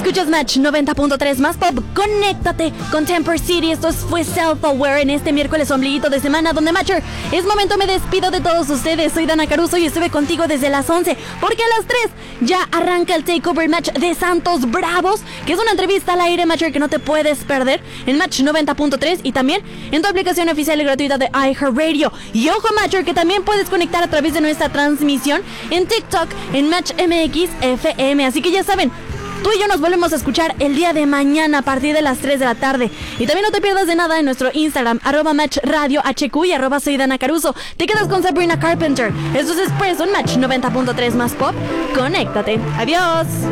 Escuchas Match 90.3 más pop. Conéctate con Temper City. Esto fue Self-Aware en este miércoles ombliguito de semana, donde Matcher, es momento, me despido de todos ustedes. Soy Dana Caruso y estuve contigo desde las 11, porque a las 3 ya arranca el Takeover Match de Santos Bravos, que es una entrevista al aire, Matcher, que no te puedes perder en Match 90.3 y también en tu aplicación oficial y gratuita de iHeartRadio. Y ojo, Matcher, que también puedes conectar a través de nuestra transmisión en TikTok en Match MX FM. Así que ya saben, tú y yo nos volvemos a escuchar el día de mañana a partir de las 3 de la tarde. Y también no te pierdas de nada en nuestro Instagram, @MatchRadioHQ y @soy Dana Caruso. Te quedas con Sabrina Carpenter. Esto es Expresso en Match 90.3 más pop. Conéctate. Adiós.